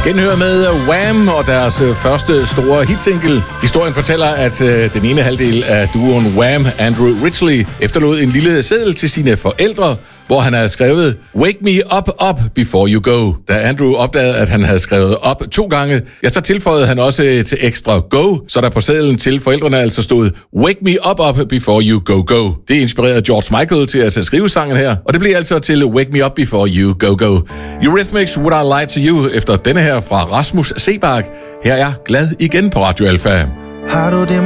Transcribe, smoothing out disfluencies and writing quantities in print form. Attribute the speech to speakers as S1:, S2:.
S1: Genhør med Wham og deres første store hitsingle. Historien fortæller, at den ene halvdel af duoen Wham, Andrew Ridgeley, efterlod en lille seddel til sine forældre, hvor han havde skrevet "Wake me up before you go". Da Andrew opdagede, at han havde skrevet op 2 gange, ja, så tilføjede han også et ekstra go, så der på sedlen til forældrene altså stod "Wake me up before you go". Det inspirerede George Michael til at skrive sangen her, og det blev altså til "Wake me up before you go". Eurythmics, Would I Lie to You, efter denne her fra Rasmus Seebach. Her er Glad igen på Radio Alpha.
S2: Har du det